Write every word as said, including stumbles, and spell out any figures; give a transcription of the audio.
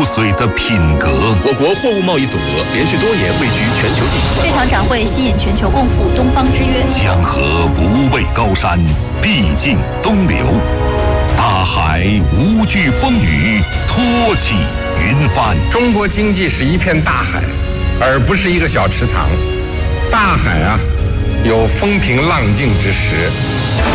髓的品格。 我国货物贸易总额连续多年位居全球第一。 这场展会吸引全球共赴东方之约。 江河不畏高山，必经东流。大海无惧风雨，托起云帆。 中国经济是一片大海，而不是一个小池塘。大海啊，有风平浪静之时，